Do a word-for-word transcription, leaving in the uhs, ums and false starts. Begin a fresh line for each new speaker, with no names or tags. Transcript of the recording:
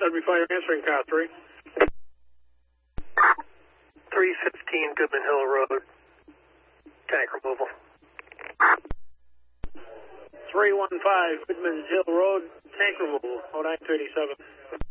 That'd be fine. Answering car three.
three fifteen Goodman Hill Road. Tank removal.
three one five Goodman Hill Road. Tank removal. oh nine thirty-seven.